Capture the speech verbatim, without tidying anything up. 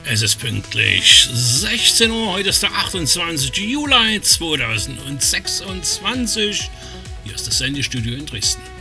Es ist pünktlich sechzehn Uhr, heute ist der achtundzwanzigste Juli zweitausendsechsundzwanzig. Hier ist das Sendestudio in Dresden.